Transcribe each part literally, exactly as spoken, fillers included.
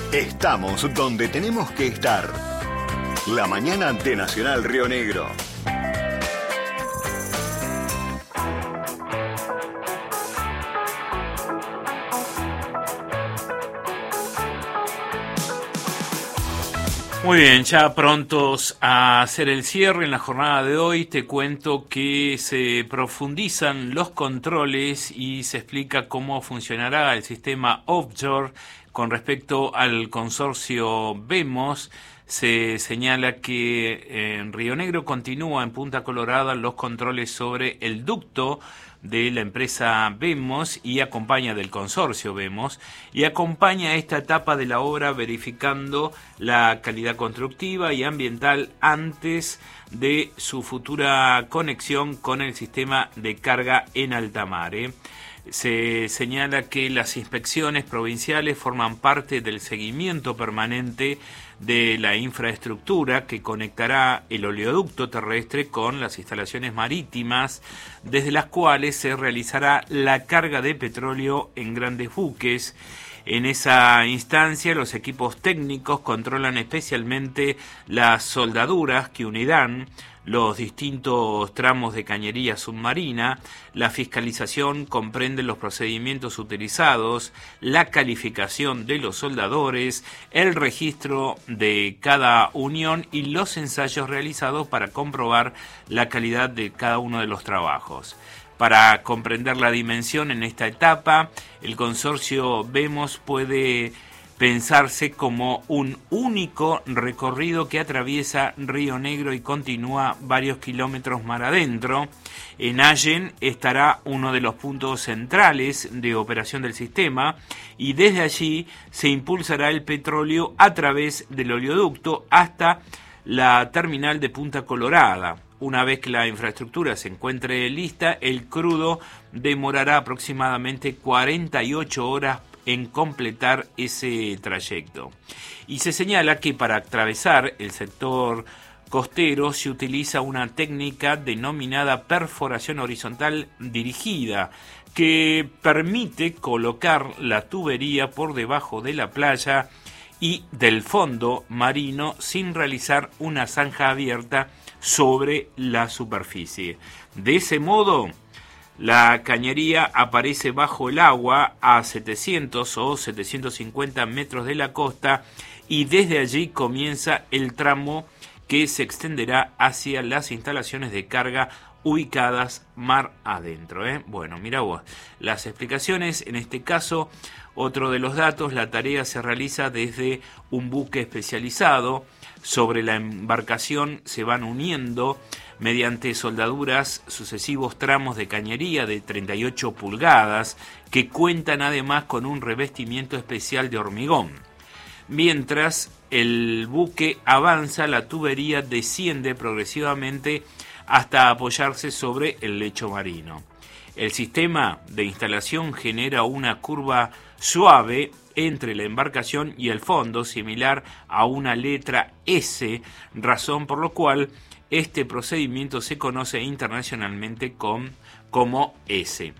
Estamos donde tenemos que estar. La mañana de Nacional Río Negro. Muy bien, ya prontos a hacer el cierre en la jornada de hoy, te cuento que se profundizan los controles y se explica cómo funcionará el sistema offshore con respecto al consorcio VEMOS. Se señala que en Río Negro continúa en Punta Colorada los controles sobre el ducto de la empresa VEMOS y acompaña del consorcio VEMOS y acompaña esta etapa de la obra verificando la calidad constructiva y ambiental antes de su futura conexión con el sistema de carga en alta mar. ¿eh? Se señala que las inspecciones provinciales forman parte del seguimiento permanente de la infraestructura que conectará el oleoducto terrestre con las instalaciones marítimas, desde las cuales se realizará la carga de petróleo en grandes buques. En esa instancia, los equipos técnicos controlan especialmente las soldaduras que unirán los distintos tramos de cañería submarina. La fiscalización comprende los procedimientos utilizados, la calificación de los soldadores, el registro de cada unión y los ensayos realizados para comprobar la calidad de cada uno de los trabajos. Para comprender la dimensión en esta etapa, el consorcio VEMOS puede pensarse como un único recorrido que atraviesa Río Negro y continúa varios kilómetros mar adentro. En Allen estará uno de los puntos centrales de operación del sistema y desde allí se impulsará el petróleo a través del oleoducto hasta la terminal de Punta Colorada. Una vez que la infraestructura se encuentre lista, el crudo demorará aproximadamente cuarenta y ocho horas en completar ese trayecto. Y se señala que para atravesar el sector costero se utiliza una técnica denominada perforación horizontal dirigida, que permite colocar la tubería por debajo de la playa y del fondo marino sin realizar una zanja abierta sobre la superficie. De ese modo, la cañería aparece bajo el agua a setecientos o setecientos cincuenta metros de la costa y desde allí comienza el tramo que se extenderá hacia las instalaciones de carga ubicadas mar adentro. ¿eh? Bueno, mira vos, las explicaciones, en este caso, otro de los datos, la tarea se realiza desde un buque especializado. Sobre la embarcación se van uniendo mediante soldaduras sucesivos tramos de cañería de treinta y ocho pulgadas que cuentan además con un revestimiento especial de hormigón. Mientras el buque avanza, la tubería desciende progresivamente hasta apoyarse sobre el lecho marino. El sistema de instalación genera una curva suave entre la embarcación y el fondo, similar a una letra S, razón por la cual este procedimiento se conoce internacionalmente con, como S.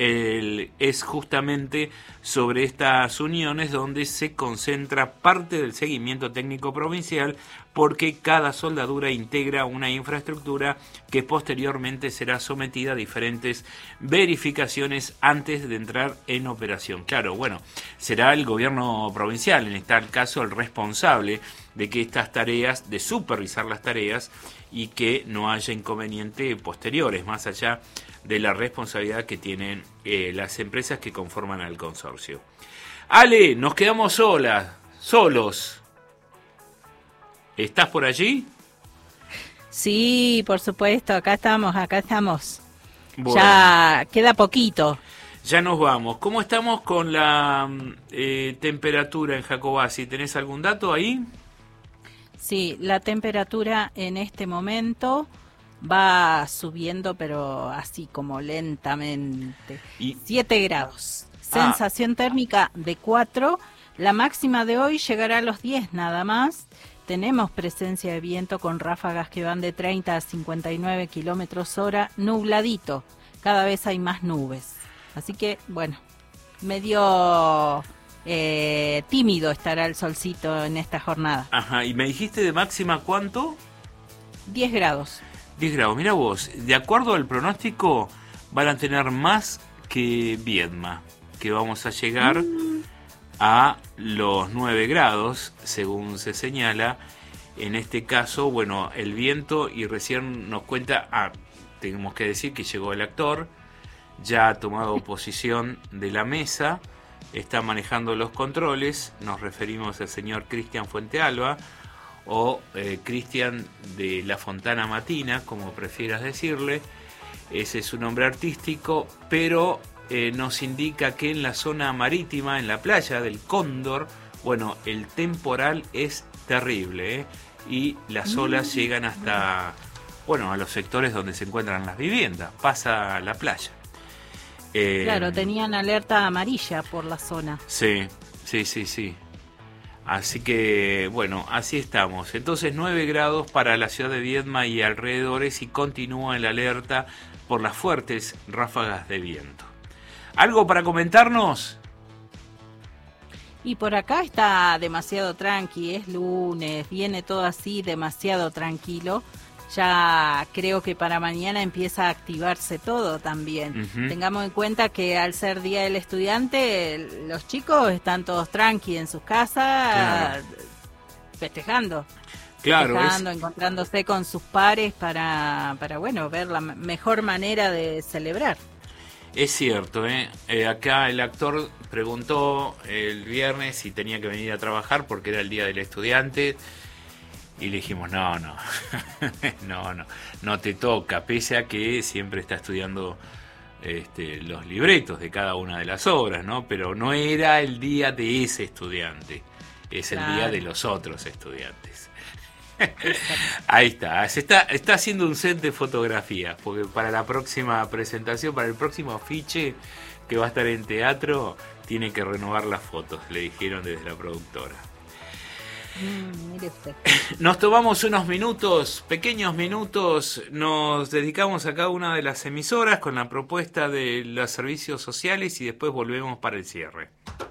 El, es justamente sobre estas uniones donde se concentra parte del seguimiento técnico provincial, porque cada soldadura integra una infraestructura que posteriormente será sometida a diferentes verificaciones antes de entrar en operación. Claro, bueno, será el gobierno provincial, en este caso el responsable de que estas tareas, de supervisar las tareas y que no haya inconvenientes posteriores, más allá de la responsabilidad que tienen eh, las empresas que conforman al consorcio. Ale, nos quedamos solas, solos. ¿Estás por allí? Sí, por supuesto, acá estamos, acá estamos. Bueno, ya queda poquito. Ya nos vamos. ¿Cómo estamos con la eh, temperatura en Jacobasi? ¿Tenés algún dato ahí? Sí, la temperatura en este momento va subiendo, pero así como lentamente. Y... siete grados. Sensación ah. térmica de cuatro. La máxima de hoy llegará a los diez nada más. Tenemos presencia de viento con ráfagas que van de treinta a cincuenta y nueve kilómetros hora, nubladito. Cada vez hay más nubes. Así que, bueno, medio eh, tímido estará el solcito en esta jornada. Ajá, y me dijiste de máxima ¿cuánto? diez grados. diez grados, mira vos, de acuerdo al pronóstico van a tener más que Viedma, que vamos a llegar mm. a los nueve grados, según se señala. En este caso, bueno, el viento, y recién nos cuenta, ah, tenemos que decir que llegó el actor, ya ha tomado posición de la mesa, está manejando los controles, nos referimos al señor Cristian Fuentealba, o eh, Cristian de la Fontana Matina, como prefieras decirle. Ese es su nombre artístico, pero eh, nos indica que en la zona marítima, en la playa del Cóndor, bueno, el temporal es terrible, ¿eh? Y las olas llegan hasta, bueno, a los sectores donde se encuentran las viviendas, pasa la playa. Eh, claro, tenían alerta amarilla por la zona. Sí, sí, sí, sí. Así que, bueno, así estamos. Entonces, nueve grados para la ciudad de Viedma y alrededores, y continúa el alerta por las fuertes ráfagas de viento. ¿Algo para comentarnos? Y por acá está demasiado tranqui, es lunes, viene todo así demasiado tranquilo. Ya creo que para mañana empieza a activarse todo también. Uh-huh. Tengamos en cuenta que al ser Día del Estudiante, los chicos están todos tranqui en sus casas, claro. festejando. Claro, festejando, es... encontrándose con sus pares para, para, bueno, ver la mejor manera de celebrar. Es cierto, ¿eh? Eh, acá el actor preguntó el viernes si tenía que venir a trabajar porque era el Día del Estudiante. Y le dijimos, no, no, no, no, no te toca, pese a que siempre está estudiando este, los libretos de cada una de las obras, ¿no? Pero no era el día de ese estudiante, es claro. el día de los otros estudiantes. Ahí está, se está, está haciendo un set de fotografías, porque para la próxima presentación, para el próximo afiche que va a estar en teatro, tiene que renovar las fotos, le dijeron desde la productora. Mm, mire usted. Nos tomamos unos minutos, pequeños minutos, nos dedicamos a cada una de las emisoras con la propuesta de los servicios sociales y después volvemos para el cierre.